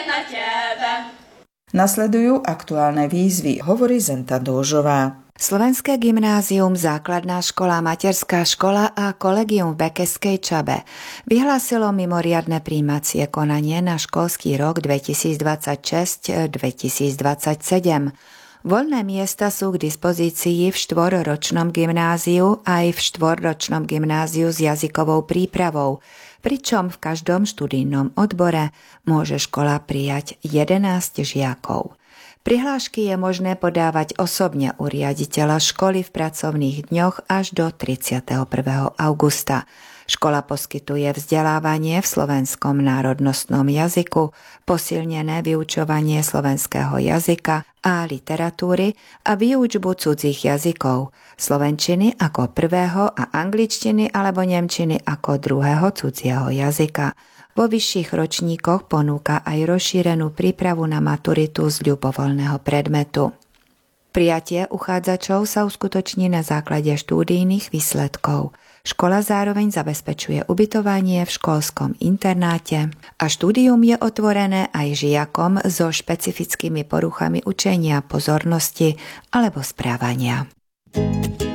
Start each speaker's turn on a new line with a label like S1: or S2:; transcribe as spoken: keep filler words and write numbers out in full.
S1: na tebe.
S2: Nasledujú aktuálne výzvy, hovorí Zenta Dôžová.
S3: Slovenské gymnázium, základná škola, materská škola a kolegium v Bekeskej Čabe vyhlásilo mimoriadne prijímacie konanie na školský rok dvetisícdvadsaťšesť dvetisícdvadsaťsedem. Voľné miesta sú k dispozícii v štvorročnom gymnáziu aj v štvorročnom gymnáziu s jazykovou prípravou, pričom v každom študijnom odbore môže škola prijať jedenásť žiakov. Prihlášky je možné podávať osobne u riaditeľa školy v pracovných dňoch až do tridsiateho prvého augusta. Škola poskytuje vzdelávanie v slovenskom národnostnom jazyku, posilnené vyučovanie slovenského jazyka a literatúry a výučbu cudzích jazykov, slovenčiny ako prvého a angličtiny alebo nemčiny ako druhého cudzieho jazyka. Vo vyšších ročníkoch ponúka aj rozšírenú prípravu na maturitu z ľubovoľného predmetu. Prijatie uchádzačov sa uskutoční na základe štúdijných výsledkov. Škola zároveň zabezpečuje ubytovanie v školskom internáte a štúdium je otvorené aj žiakom so špecifickými poruchami učenia, pozornosti alebo správania.